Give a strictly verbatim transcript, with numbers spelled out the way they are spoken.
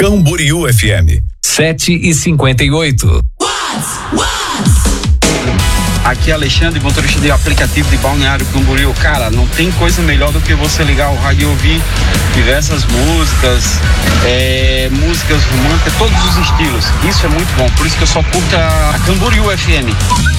Camboriú F M, sete e cinquenta e oito. Aqui é Alexandre, motorista de aplicativo de Balneário Camboriú. Cara, não tem coisa melhor do que você ligar o rádio e ouvir diversas músicas, é, músicas românticas, todos os estilos. Isso é muito bom, por isso que eu só curto a Camboriú F M.